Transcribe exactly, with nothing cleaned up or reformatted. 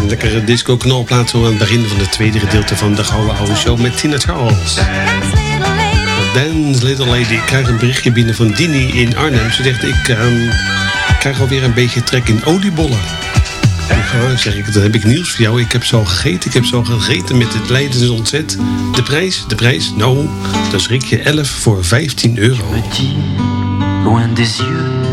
lekkere disco-knalplaat zo aan het begin van het tweede gedeelte van de Gouden Oude Show met Tina Charles. Dance Little Lady. Ik krijg een berichtje binnen van Dini in Arnhem. Ze zegt, ik um, krijg alweer een beetje trek in oliebollen. Ja, zeg ik, dan heb ik nieuws voor jou. Ik heb zo gegeten, ik heb zo gegeten met het Leidens ontzet. De prijs, de prijs, nou, dan schrik je elf voor vijftien euro.